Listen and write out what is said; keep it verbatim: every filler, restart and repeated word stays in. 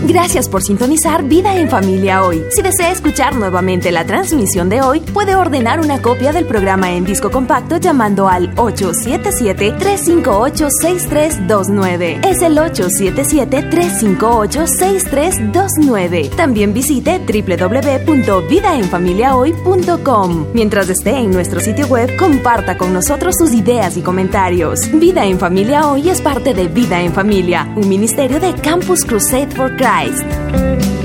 Gracias por sintonizar Vida en Familia hoy. Si desea escuchar nuevamente la transmisión de hoy, puede ordenar una copia del programa en disco compacto llamando al ocho siete siete, tres cinco ocho, seis tres dos nueve. Es el ocho siete siete, tres cinco ocho, seis tres dos nueve. También visite doble u doble u doble u punto vida en familia hoy punto com. Mientras esté en nuestro sitio web, comparta con nosotros sus ideas y comentarios. Vida en Familia Hoy es parte de Vida en Familia, un ministerio de Campus Crusade for Christ.